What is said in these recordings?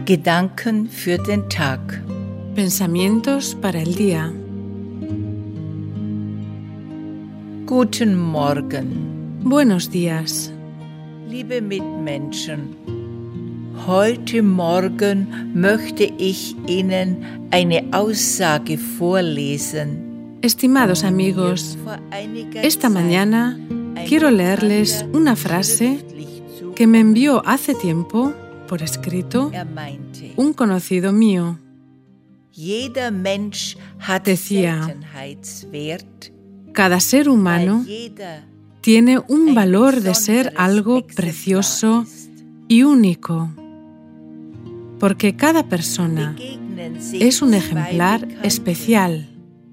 Gedanken für den Tag. Pensamientos para el día. Guten Morgen, Buenos días. liebe Mitmenschen. Heute Morgen möchte ich Ihnen eine Aussage vorlesen. Estimados amigos, esta mañana quiero leerles una frase que me envió hace tiempo, por escrito, un conocido mío. Jeder Mensch hat Decía, Seltenheitswert, cada ser humano tiene un valor de ser algo precioso y único, porque cada persona es un ejemplar especial.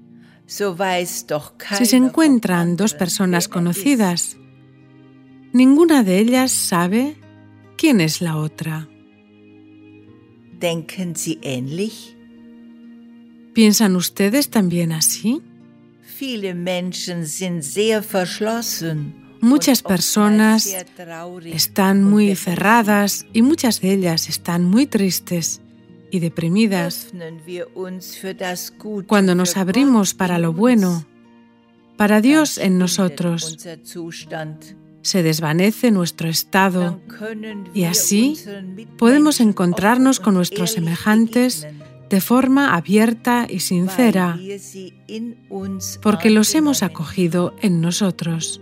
Si se encuentran dos personas conocidas, ninguna de ellas sabe quién es la otra. Denken Sie ähnlich? ¿Piensan ustedes también así? Viele Menschen sind sehr verschlossen. Muchas personas están muy cerradas y muchas de ellas están muy tristes y deprimidas. Cuando nos abrimos para lo bueno, para Dios en nosotros, se desvanece nuestro estado y así podemos encontrarnos con nuestros semejantes de forma abierta y sincera, porque los hemos acogido en nosotros.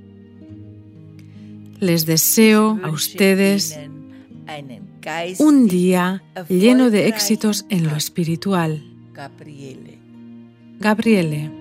Les deseo a ustedes un día lleno de éxitos en lo espiritual. Gabriele.